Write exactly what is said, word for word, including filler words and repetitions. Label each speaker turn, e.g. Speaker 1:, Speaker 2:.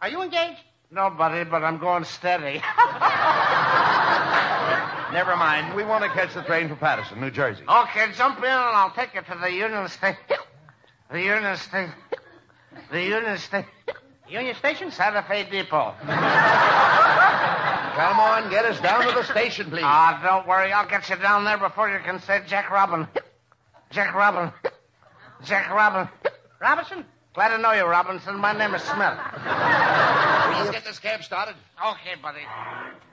Speaker 1: Are you engaged?
Speaker 2: No, buddy, but I'm going steady.
Speaker 3: Never mind. We want to catch the train for Patterson, New Jersey.
Speaker 2: Okay, jump in and I'll take you to the Union Station. The Union Station. The Union Station.
Speaker 1: Union Station?
Speaker 2: Santa Fe Depot.
Speaker 3: Come on, get us down to the station, please.
Speaker 2: Ah, don't worry. I'll get you down there before you can say Jack Robin. Jack Robin. Jack Robin.
Speaker 1: Robinson?
Speaker 2: Glad to know you, Robinson. My name is Smith.
Speaker 3: Please get this cab started.
Speaker 2: Okay, buddy.